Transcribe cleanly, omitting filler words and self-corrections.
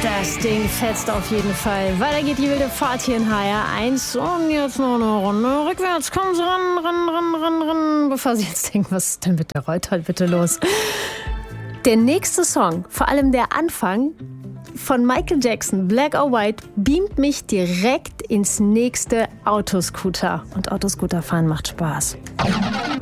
Das Ding fetzt auf jeden Fall. Weiter geht die wilde Fahrt hier in HR1. Und jetzt noch eine Runde rückwärts. Kommen Sie ran. Bevor Sie jetzt denken, was ist denn mit der Reutal bitte los? Der nächste Song, vor allem der Anfang von Michael Jackson, Black or White, beamt mich direkt ins nächste Autoscooter. Und Autoscooter fahren macht Spaß.